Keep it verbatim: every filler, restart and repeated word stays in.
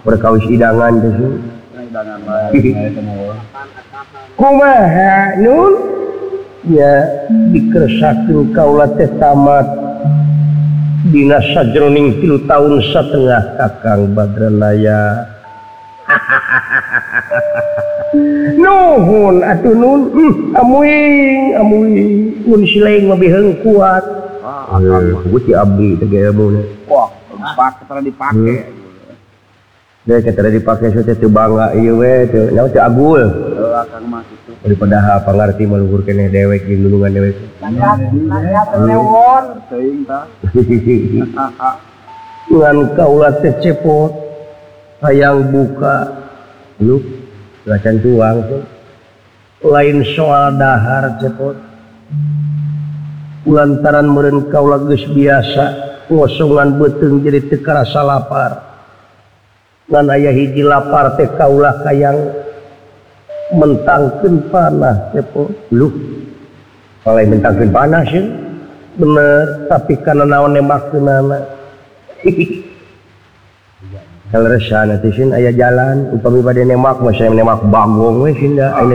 perkawis idangan teh kumaha nun ya dikeresakeun kaula teh tamat dina sajroning tilu taun satengah kakang Badranaya nuhun atuh nun amuing amuing mun silaing mah beheung kuat Gusti abdi teh ge ilmuna wah pak tara dipake dia kata dipake teh teu bangga ieu we teu nyaho teu agul heula kang mah kitu daripada ha pangarti maluhur keneh dewek jeung nulungan dewek nanya tenewon teuing tah ngan kaula teh cepot hayang buka lu lacan tuang tuh lain soal dahar cepot lantaran meureun kaula geus biasa ngosongan beuteung jadi teu karasa lapar ngan aya hiji lapar teh kaula kayang mentangkeun panah cepot lu kalau mentangkeun panah sih bener tapi kana naon nembakkeunana kalau resana teh sin aya jalan upami bade nembak mah saya nembak bagong we sinda